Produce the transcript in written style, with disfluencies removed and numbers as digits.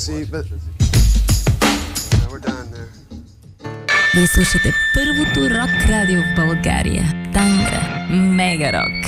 see, but we're done there. Вие слушате първото рок радио в България. Тангра. Мега рок.